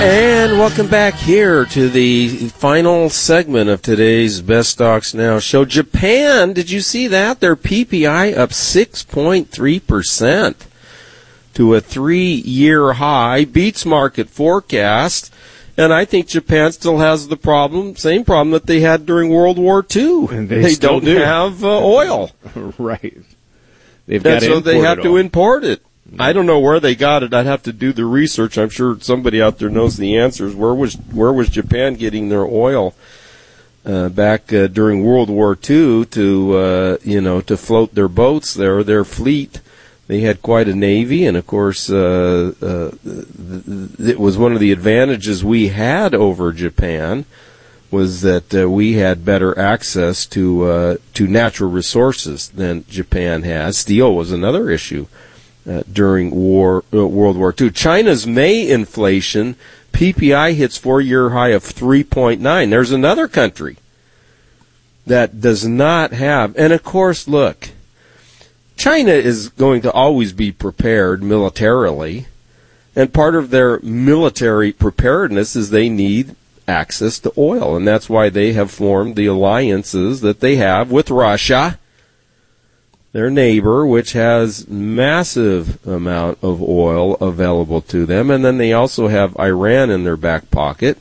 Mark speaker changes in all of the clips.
Speaker 1: And welcome back here to the final segment of today's Best Stocks Now show. Japan, did you see that? Their PPI up 6.3% to a 3-year high, beats market forecast. And I think Japan still has the same problem that they had during World War II.
Speaker 2: And they
Speaker 1: don't have oil.
Speaker 2: Right. So
Speaker 1: they have to import it. I don't know where they got it. I'd have to do the research. I'm sure somebody out there knows the answers. Where was Japan getting their oil back during World War II to float their boats there, their fleet? They had quite a navy, and of course, it was one of the advantages we had over Japan was that we had better access to natural resources than Japan has. Steel was another issue during World War II. China's May inflation, PPI hits 4-year high of 3.9. There's another country that does not have, and of course, look, China is going to always be prepared militarily, and part of their military preparedness is they need access to oil, and that's why they have formed the alliances that they have with Russia, their neighbor, which has massive amount of oil available to them. And then they also have Iran in their back pocket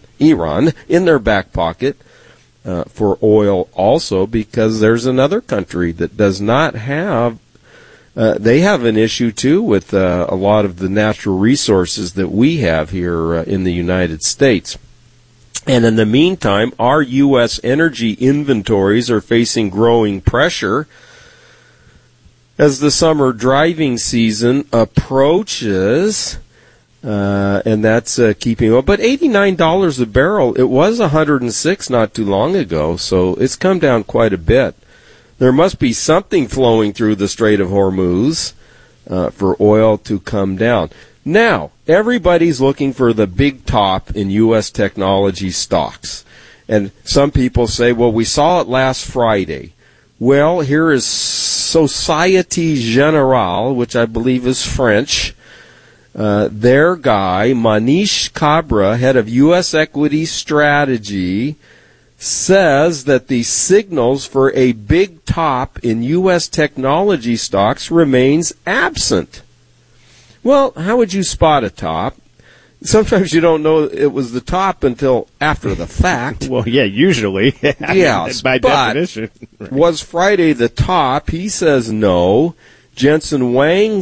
Speaker 1: for oil also, because there's another country that does not have, they have an issue too with a lot of the natural resources that we have here in the United States. And in the meantime, our U.S. energy inventories are facing growing pressure as the summer driving season approaches, and that's keeping up. But $89 a barrel, it was $106 not too long ago, so it's come down quite a bit. There must be something flowing through the Strait of Hormuz for oil to come down. Now, everybody's looking for the big top in U.S. technology stocks. And some people say, well, we saw it last Friday. Well, here is Société Générale, which I believe is French. Their guy, Manish Kabra, head of U.S. equity strategy, says that the signals for a big top in U.S. technology stocks remains absent. Well, how would you spot a top? Sometimes you don't know it was the top until after the fact.
Speaker 2: Well, yeah, usually.
Speaker 1: Yes,
Speaker 2: by definition.
Speaker 1: Right. Was Friday the top? He says no. Jensen Huang